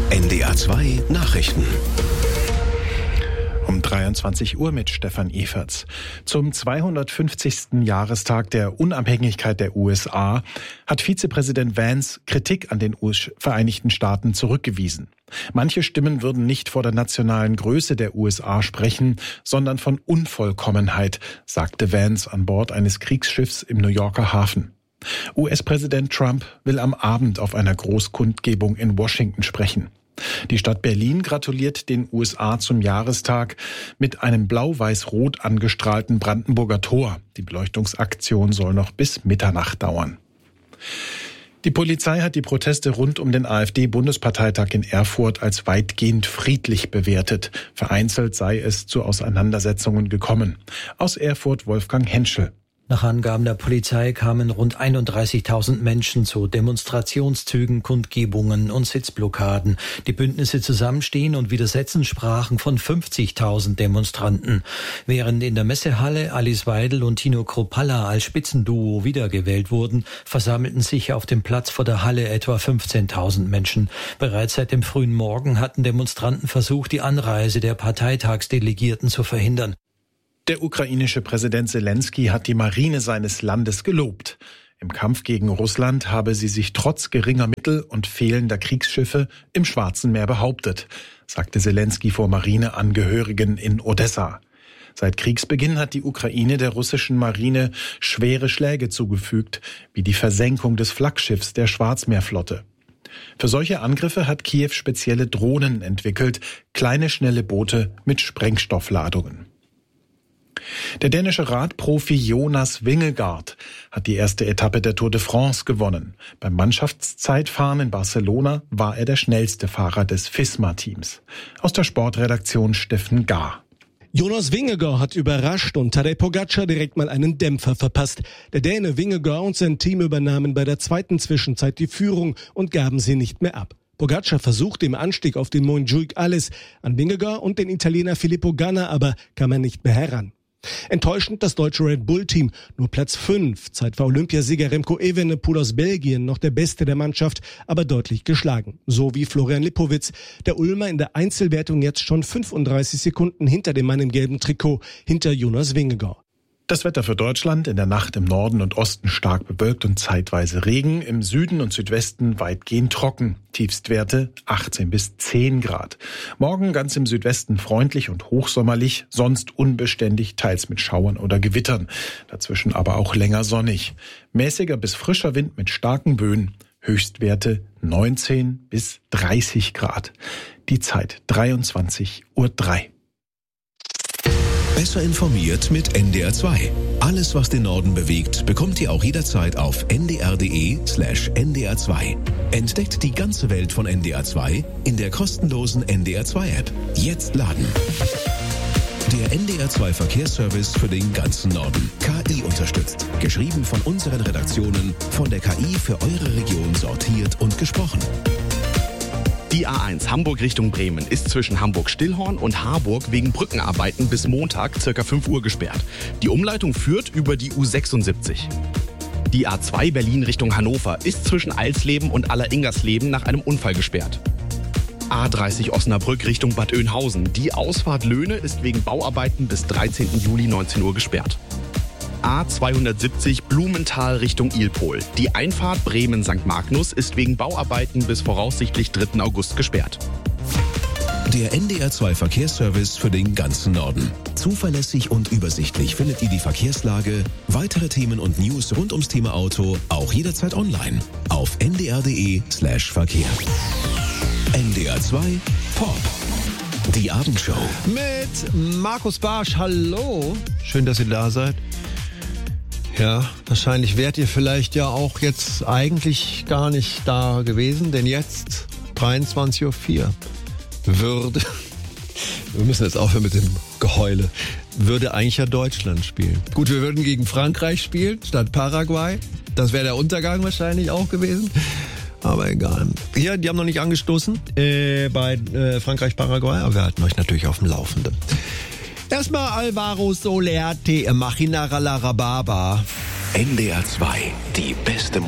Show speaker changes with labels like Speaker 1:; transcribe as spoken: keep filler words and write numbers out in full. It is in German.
Speaker 1: N D R zwei Nachrichten.
Speaker 2: Um dreiundzwanzig Uhr mit Stefan Eferts. Zum zweihundertfünfzigsten Jahrestag der Unabhängigkeit der U S A hat Vizepräsident Vance Kritik an den Vereinigten Staaten zurückgewiesen. Manche Stimmen würden nicht vor der nationalen Größe der U S A sprechen, sondern von Unvollkommenheit, sagte Vance an Bord eines Kriegsschiffs im New Yorker Hafen. U S-Präsident Trump will am Abend auf einer Großkundgebung in Washington sprechen. Die Stadt Berlin gratuliert den U S A zum Jahrestag mit einem blau-weiß-rot angestrahlten Brandenburger Tor. Die Beleuchtungsaktion soll noch bis Mitternacht dauern. Die Polizei hat die Proteste rund um den AfD-Bundesparteitag in Erfurt als weitgehend friedlich bewertet. Vereinzelt sei es zu Auseinandersetzungen gekommen. Aus Erfurt Wolfgang Henschel.
Speaker 3: Nach Angaben der Polizei kamen rund einunddreißigtausend Menschen zu Demonstrationszügen, Kundgebungen und Sitzblockaden. Die Bündnisse Zusammenstehen und Widersetzen sprachen von fünfzigtausend Demonstranten. Während in der Messehalle Alice Weidel und Tino Kruppalla als Spitzenduo wiedergewählt wurden, versammelten sich auf dem Platz vor der Halle etwa fünfzehntausend Menschen. Bereits seit dem frühen Morgen hatten Demonstranten versucht, die Anreise der Parteitagsdelegierten zu verhindern.
Speaker 2: Der ukrainische Präsident Zelensky hat die Marine seines Landes gelobt. Im Kampf gegen Russland habe sie sich trotz geringer Mittel und fehlender Kriegsschiffe im Schwarzen Meer behauptet, sagte Zelensky vor Marineangehörigen in Odessa. Seit Kriegsbeginn hat die Ukraine der russischen Marine schwere Schläge zugefügt, wie die Versenkung des Flaggschiffs der Schwarzmeerflotte. Für solche Angriffe hat Kiew spezielle Drohnen entwickelt, kleine schnelle Boote mit Sprengstoffladungen. Der dänische Radprofi Jonas Vingegaard hat die erste Etappe der Tour de France gewonnen. Beim Mannschaftszeitfahren in Barcelona war er der schnellste Fahrer des Visma-Teams. Aus der Sportredaktion Steffen Gahr.
Speaker 4: Jonas Vingegaard hat überrascht und Tadej Pogačar direkt mal einen Dämpfer verpasst. Der Däne Vingegaard und sein Team übernahmen bei der zweiten Zwischenzeit die Führung und gaben sie nicht mehr ab. Pogačar versuchte im Anstieg auf den Montjuïc alles. An Vingegaard und den Italiener Filippo Ganna aber kam er nicht mehr heran. Enttäuschend das deutsche Red Bull-Team, nur Platz fünf. Zeit war Olympiasieger Remco Evenepoel aus Belgien noch der Beste der Mannschaft, aber deutlich geschlagen. So wie Florian Lipowitz, der Ulmer in der Einzelwertung jetzt schon fünfunddreißig Sekunden hinter dem Mann im gelben Trikot, hinter Jonas Vingegaard.
Speaker 2: Das Wetter für Deutschland: in der Nacht im Norden und Osten stark bewölkt und zeitweise Regen, im Süden und Südwesten weitgehend trocken. Tiefstwerte achtzehn bis zehn Grad. Morgen ganz im Südwesten freundlich und hochsommerlich, sonst unbeständig, teils mit Schauern oder Gewittern. Dazwischen aber auch länger sonnig. Mäßiger bis frischer Wind mit starken Böen. Höchstwerte neunzehn bis dreißig Grad. Die Zeit dreiundzwanzig Uhr drei.
Speaker 1: Besser informiert mit N D R zwei. Alles, was den Norden bewegt, bekommt ihr auch jederzeit auf n d r punkt d e slash n d r zwei. Entdeckt die ganze Welt von N D R zwei in der kostenlosen N D R zwei App. Jetzt laden. Der N D R zwei Verkehrsservice für den ganzen Norden. K I unterstützt. Geschrieben von unseren Redaktionen, von der K I für eure Region sortiert und gesprochen.
Speaker 5: Die A eins Hamburg Richtung Bremen ist zwischen Hamburg-Stillhorn und Harburg wegen Brückenarbeiten bis Montag ca. fünf Uhr gesperrt. Die Umleitung führt über die U sechsundsiebzig. Die A zwei Berlin Richtung Hannover ist zwischen Alsleben und Alleringersleben nach einem Unfall gesperrt. A dreißig Osnabrück Richtung Bad Oeynhausen. Die Ausfahrt Löhne ist wegen Bauarbeiten bis dreizehnten Juli neunzehn Uhr gesperrt. A zweihundertsiebzig Blumenthal Richtung Ilpol. Die Einfahrt Bremen-Sankt Magnus ist wegen Bauarbeiten bis voraussichtlich dritten August gesperrt.
Speaker 1: Der N D R zwei Verkehrsservice für den ganzen Norden. Zuverlässig und übersichtlich findet ihr die Verkehrslage, weitere Themen und News rund ums Thema Auto auch jederzeit online auf n d r punkt d e slash verkehr. N D R zwei Pop. Die Abendshow.
Speaker 6: Mit Markus Barsch. Hallo. Schön, dass ihr da seid. Ja, wahrscheinlich wärt ihr vielleicht ja auch jetzt eigentlich gar nicht da gewesen, denn jetzt, dreiundzwanzig Uhr vier, würde, wir müssen jetzt aufhören mit dem Geheule, würde eigentlich ja Deutschland spielen. Gut, wir würden gegen Frankreich spielen, statt Paraguay. Das wäre der Untergang wahrscheinlich auch gewesen. Aber egal. Hier, die haben noch nicht angestoßen äh, bei äh, Frankreich-Paraguay, aber wir halten euch natürlich auf dem Laufenden. Erstmal Alvaro Soler, Te Machina Rababa.
Speaker 1: N D R zwei, die beste Musik.